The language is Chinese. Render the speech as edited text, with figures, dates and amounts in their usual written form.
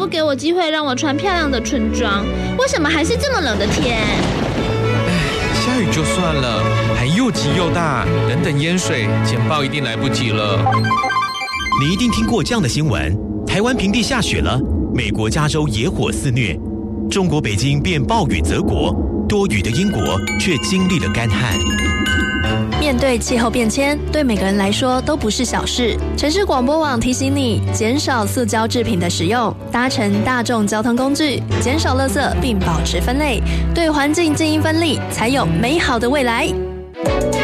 给我机会让我穿漂亮的春装，为什么还是这么冷的天？ 下雨就算了，还又急又大，等淹水，简报一定来不及了。 你一定听过这样的新闻：台湾平地下雪了，美国加州野火肆虐，中国北京变暴雨泽国，多雨的英国却经历了干旱。 面对气候变迁，对每个人来说都不是小事。城市广播网提醒你，减少塑胶制品的使用，搭乘大众交通工具，减少垃圾并保持分类，对环境尽一分力，才有美好的未来。